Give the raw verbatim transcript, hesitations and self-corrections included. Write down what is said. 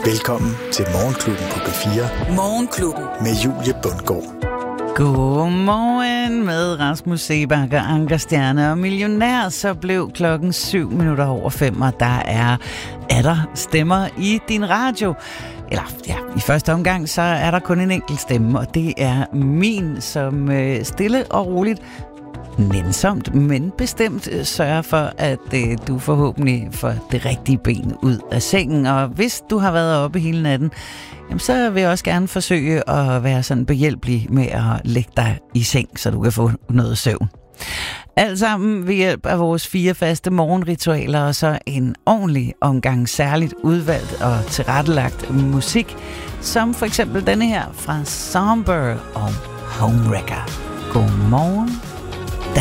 Velkommen til Morgenklubben på B fire. Morgenklubben. Med Julie Bundgaard. Godmorgen med Rasmus Seebach og Anker Stjerne og Millionær. Så blev klokken syv minutter over fem, og der er, er der stemmer i din radio. Eller ja, i første omgang, så er der kun en enkelt stemme, og det er min, som øh, stille og roligt, nænsomt, men bestemt sørger for, at øh, du forhåbentlig får det rigtige ben ud af sengen. Og hvis du har været oppe hele natten, jamen, så vil jeg også gerne forsøge at være sådan behjælpelig med at lægge dig i seng, så du kan få noget søvn. Alt sammen ved hjælp af vores fire faste morgenritualer, og så en ordentlig omgang særligt udvalgt og tilrettelagt musik, som for eksempel denne her fra Somber og Homewrecker. Godmorgen.